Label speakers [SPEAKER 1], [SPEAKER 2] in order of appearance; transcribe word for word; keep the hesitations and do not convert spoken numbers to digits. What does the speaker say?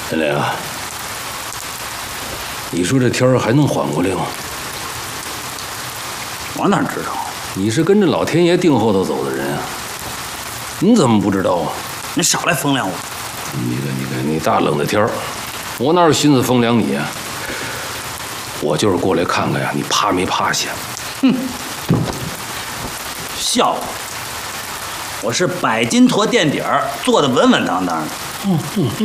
[SPEAKER 1] 天磊啊，你说这天儿还能缓过来吗？
[SPEAKER 2] 我哪知道？
[SPEAKER 1] 你是跟着老天爷腚后头走的人啊，你怎么不知道啊？
[SPEAKER 2] 你少来风凉我！
[SPEAKER 1] 你看，你看，你大冷的天儿，我哪有心思风凉你啊？我就是过来看看呀，你趴没趴下？
[SPEAKER 2] 哼，笑话！我是百斤砣垫底儿，做的稳稳当当的。
[SPEAKER 1] 嗯嗯。